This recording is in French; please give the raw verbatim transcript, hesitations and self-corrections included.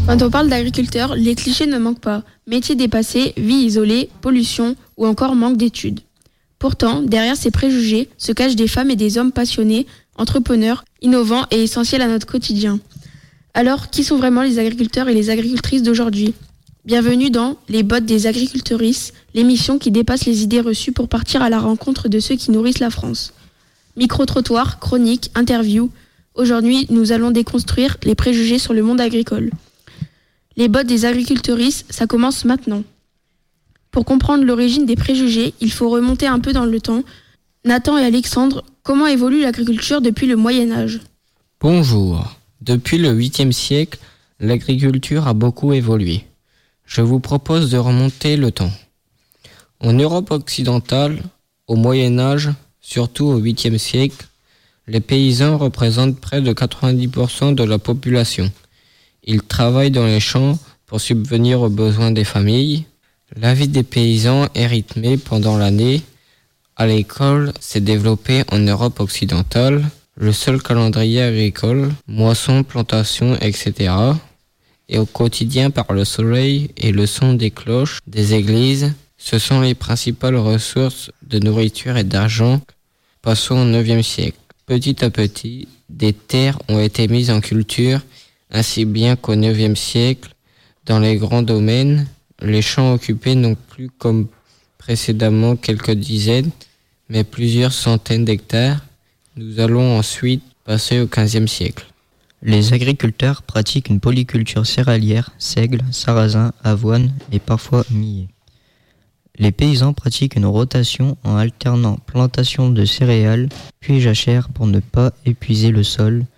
Quand on parle d'agriculteurs, les clichés ne manquent pas. Métier dépassé, vie isolée, pollution ou encore manque d'études. Pourtant, derrière ces préjugés se cachent des femmes et des hommes passionnés, entrepreneurs, innovants et essentiels à notre quotidien. Alors, qui sont vraiment les agriculteurs et les agricultrices d'aujourd'hui ? Bienvenue dans Les bottes des agricultrices, l'émission qui dépasse les idées reçues pour partir à la rencontre de ceux qui nourrissent la France. Micro-trottoir, chronique, interview. Aujourd'hui, nous allons déconstruire les préjugés sur le monde agricole. Les bottes des agricultrices, ça commence maintenant. Pour comprendre l'origine des préjugés, il faut remonter un peu dans le temps. Nathan et Alexandre, comment évolue l'agriculture depuis le Moyen-Âge ? Bonjour. Depuis le huitième siècle, l'agriculture a beaucoup évolué. Je vous propose de remonter le temps. En Europe occidentale, au Moyen-Âge, surtout au huitième siècle, les paysans représentent près de quatre-vingt-dix pour cent de la population. Ils travaillent dans les champs pour subvenir aux besoins des familles. La vie des paysans est rythmée pendant l'année. À l'école, s'est développé en Europe occidentale le seul calendrier agricole, moisson, plantation, et cetera. Et au quotidien par le soleil et le son des cloches des églises, ce sont les principales ressources de nourriture et d'argent. Passons au neuvième siècle. Petit à petit, des terres ont été mises en culture, ainsi bien qu'au neuvième siècle, dans les grands domaines, les champs occupés n'ont plus comme précédemment quelques dizaines, mais plusieurs centaines d'hectares. Nous allons ensuite passer au quinzième siècle. Les agriculteurs pratiquent une polyculture céréalière, seigle, sarrasin, avoine et parfois millet. Les paysans pratiquent une rotation en alternant plantation de céréales puis jachères pour ne pas épuiser le sol,